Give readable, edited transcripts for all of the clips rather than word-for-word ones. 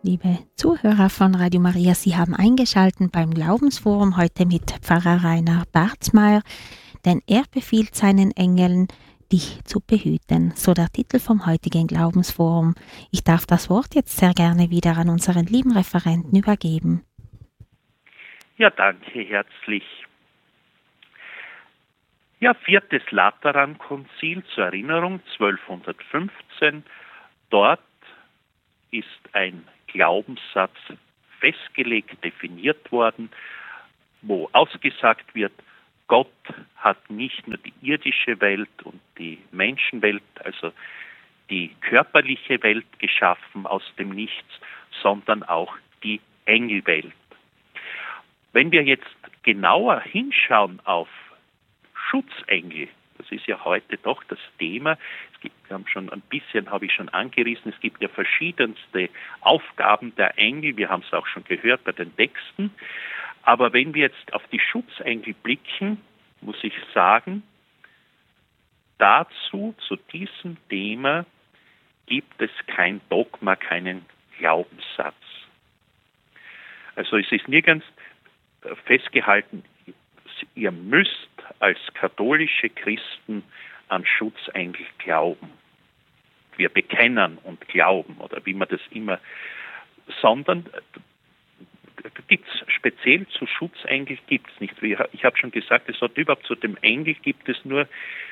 Liebe Zuhörer von Radio Maria, Sie haben eingeschaltet beim Glaubensforum heute mit Pfarrer Rainer Barzmeier, denn er befiehlt seinen Engeln, dich zu behüten. So der Titel vom heutigen Glaubensforum. Ich darf das Wort jetzt sehr gerne wieder an unseren lieben Referenten übergeben. Ja, danke herzlich. Ja, viertes Laterankonzil zur Erinnerung, 1215. Dort ist ein Glaubenssatz festgelegt, definiert worden, wo ausgesagt wird, Gott hat nicht nur die irdische Welt und die Menschenwelt, also die körperliche Welt geschaffen aus dem Nichts, sondern auch die Engelwelt. Wenn wir jetzt genauer hinschauen auf Schutzengel, das ist ja heute doch das Thema. Habe ich schon angerissen, es gibt ja verschiedenste Aufgaben der Engel, wir haben es auch schon gehört bei den Texten. Aber wenn wir jetzt auf die Schutzengel blicken, muss ich sagen, zu diesem Thema gibt es kein Dogma, keinen Glaubenssatz. Also es ist nirgends festgehalten, ihr müsst als katholische Christen an Schutzengel glauben. Wir bekennen und glauben, oder wie man das immer, sondern speziell zu Schutzengel gibt es nichts. Ich habe schon gesagt, es hat überhaupt zu dem Engel gibt es nur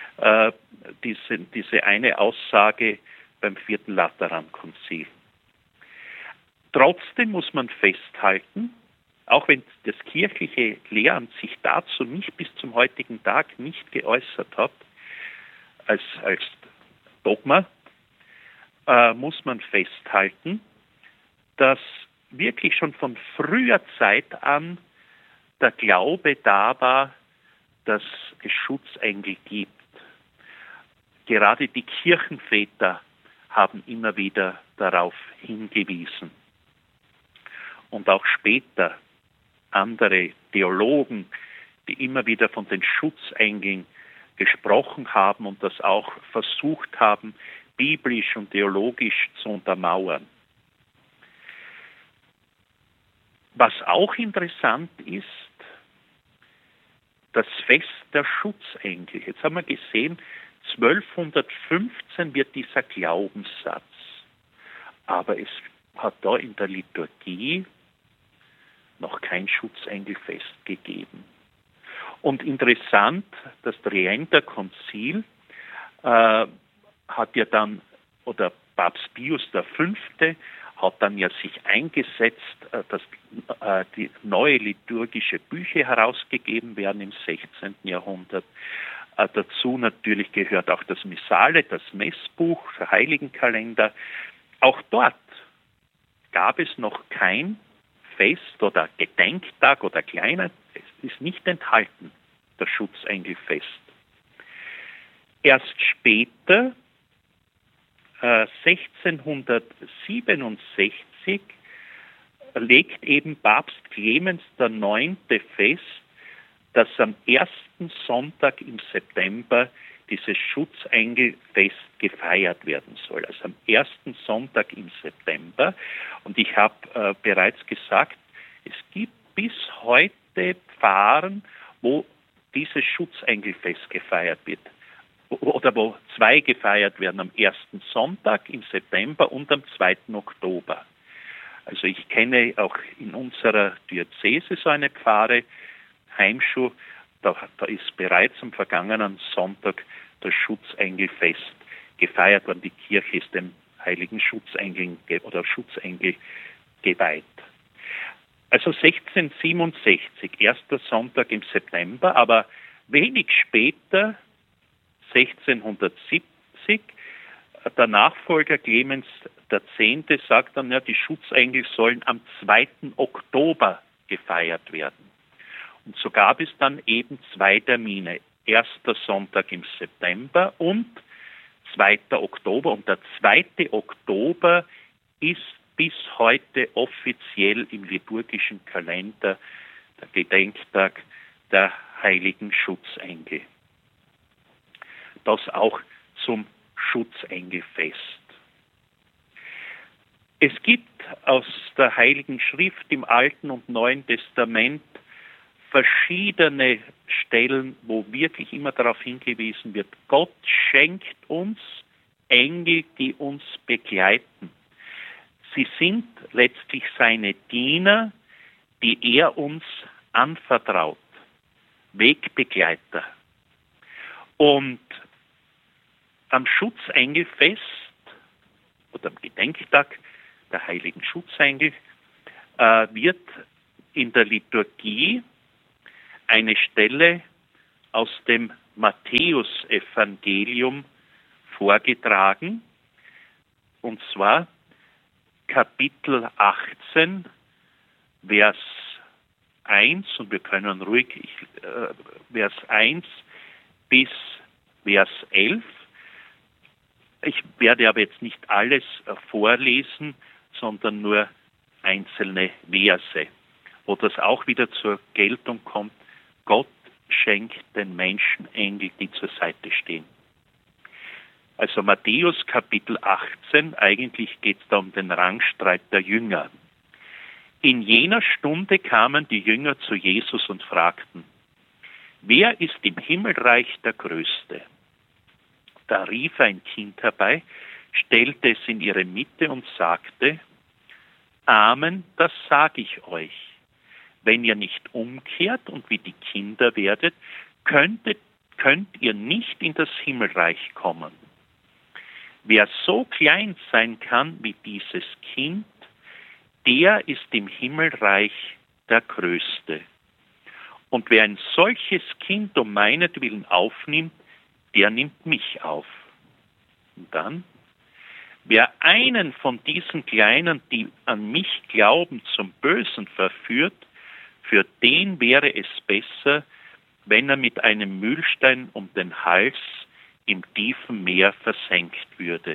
diese eine Aussage beim vierten Laterankonzil. Trotzdem muss man festhalten, auch wenn das kirchliche Lehramt sich dazu nicht bis zum heutigen Tag nicht geäußert hat, als Dogma, muss man festhalten, dass wirklich schon von früher Zeit an der Glaube da war, dass es Schutzengel gibt. Gerade die Kirchenväter haben immer wieder darauf hingewiesen. Und auch später andere Theologen, die immer wieder von den Schutzengeln gesprochen haben und das auch versucht haben, biblisch und theologisch zu untermauern. Was auch interessant ist, das Fest der Schutzengel. Jetzt haben wir gesehen, 1215 wird dieser Glaubenssatz, aber es hat da in der Liturgie noch kein Schutzengelfest gegeben. Und interessant, das Trienter Konzil hat ja dann, oder Papst Pius V. hat dann ja sich eingesetzt, dass die neue liturgische Bücher herausgegeben werden im 16. Jahrhundert. Dazu natürlich gehört auch das Missale, das Messbuch, der Heiligenkalender. Auch dort gab es noch kein Fest oder Gedenktag oder kleiner, es ist nicht enthalten, das Schutzengelfest. Erst später, 1667, legt eben Papst Clemens IX. Fest, dass am ersten Sonntag im September dieses Schutzengelfest gefeiert werden soll. Also am ersten Sonntag im September. Und ich habe bereits gesagt, es gibt bis heute Pfarren, wo dieses Schutzengelfest gefeiert wird. Oder wo zwei gefeiert werden, am ersten Sonntag im September und am 2. Oktober. Also ich kenne auch in unserer Diözese so eine Pfarre, Heimschuh, da ist bereits am vergangenen Sonntag das Schutzengelfest gefeiert worden. Die Kirche ist dem heiligen Schutzengel oder Schutzengel geweiht. Also 1667, erster Sonntag im September, aber wenig später, 1670, der Nachfolger Clemens X. sagt dann, ja, die Schutzengel sollen am 2. Oktober gefeiert werden. Und so gab es dann eben zwei Termine, erster Sonntag im September und 2. Oktober. Und der 2. Oktober ist bis heute offiziell im liturgischen Kalender der Gedenktag der heiligen Schutzengel. Das auch zum Schutzengelfest. Es gibt aus der Heiligen Schrift im Alten und Neuen Testament verschiedene Stellen, wo wirklich immer darauf hingewiesen wird, Gott schenkt uns Engel, die uns begleiten. Sie sind letztlich seine Diener, die er uns anvertraut, Wegbegleiter. Und am Schutzengelfest oder am Gedenktag der heiligen Schutzengel wird in der Liturgie eine Stelle aus dem Matthäusevangelium vorgetragen, und zwar Kapitel 18, Vers 1, und wir können ruhig Vers 1 bis Vers 11. Ich werde aber jetzt nicht alles vorlesen, sondern nur einzelne Verse, wo das auch wieder zur Geltung kommt. Gott schenkt den Menschen Engel, die zur Seite stehen. Also Matthäus Kapitel 18, eigentlich geht es da um den Rangstreit der Jünger. In jener Stunde kamen die Jünger zu Jesus und fragten, wer ist im Himmelreich der Größte? Da rief ein Kind herbei, stellte es in ihre Mitte und sagte, Amen, das sage ich euch. Wenn ihr nicht umkehrt und wie die Kinder werdet, könnt ihr nicht in das Himmelreich kommen. Wer so klein sein kann wie dieses Kind, der ist im Himmelreich der Größte. Und wer ein solches Kind um meinetwillen aufnimmt, der nimmt mich auf. Und dann, wer einen von diesen Kleinen, die an mich glauben, zum Bösen verführt, für den wäre es besser, wenn er mit einem Mühlstein um den Hals im tiefen Meer versenkt würde.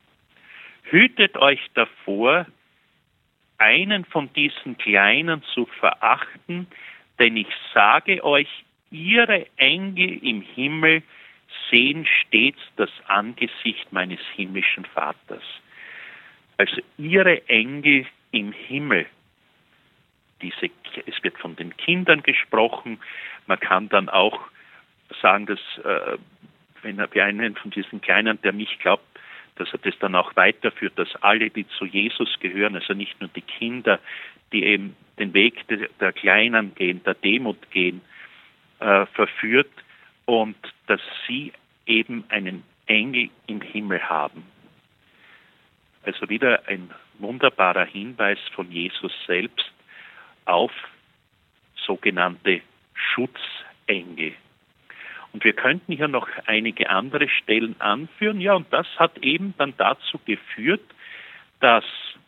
Hütet euch davor, einen von diesen Kleinen zu verachten, denn ich sage euch, ihre Engel im Himmel sehen stets das Angesicht meines himmlischen Vaters. Also ihre Engel im Himmel. Es wird von den Kindern gesprochen. Man kann dann auch sagen, dass wenn er bei einem von diesen Kleinen, der mich glaubt, dass er das dann auch weiterführt, dass alle, die zu Jesus gehören, also nicht nur die Kinder, die eben den Weg der Kleinen gehen, der Demut gehen, verführt, und dass sie eben einen Engel im Himmel haben. Also wieder ein wunderbarer Hinweis von Jesus selbst auf sogenannte Schutzengel. Und wir könnten hier noch einige andere Stellen anführen. Ja, und das hat eben dann dazu geführt, dass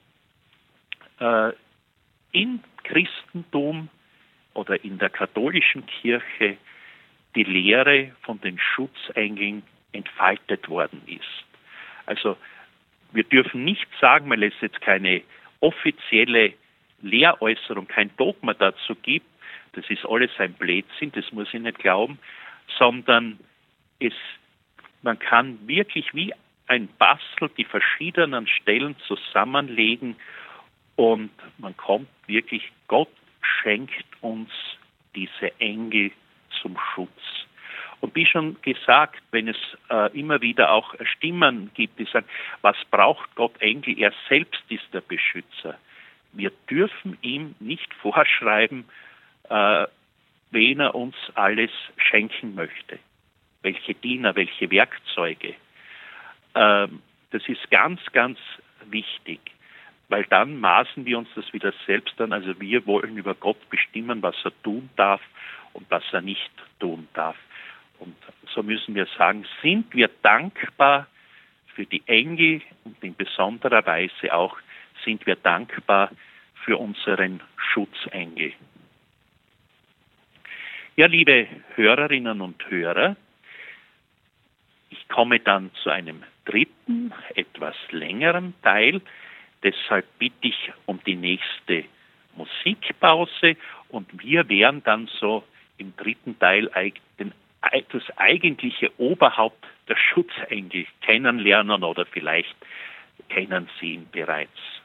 im Christentum oder in der katholischen Kirche die Lehre von den Schutzengeln entfaltet worden ist. Also wir dürfen nicht sagen, weil es jetzt keine offizielle Lehräußerung, kein Dogma dazu gibt, das ist alles ein Blödsinn, das muss ich nicht glauben, sondern man kann wirklich wie ein Bastel die verschiedenen Stellen zusammenlegen und man kommt wirklich, Gott schenkt uns diese Engel zum Schutz. Und wie schon gesagt, wenn es immer wieder auch Stimmen gibt, die sagen, was braucht Gott Engel? Er selbst ist der Beschützer. Wir dürfen ihm nicht vorschreiben, wen er uns alles schenken möchte. Welche Diener, welche Werkzeuge. Das ist ganz, ganz wichtig, weil dann maßen wir uns das wieder selbst an. Also wir wollen über Gott bestimmen, was er tun darf und was er nicht tun darf. Und so müssen wir sagen, sind wir dankbar für die Engel und in besonderer Weise auch sind wir dankbar für unseren Schutzengel. Ja, liebe Hörerinnen und Hörer, ich komme dann zu einem dritten, etwas längeren Teil. Deshalb bitte ich um die nächste Musikpause und wir werden dann so im dritten Teil das eigentliche Oberhaupt der Schutzengel kennenlernen oder vielleicht kennen Sie ihn bereits.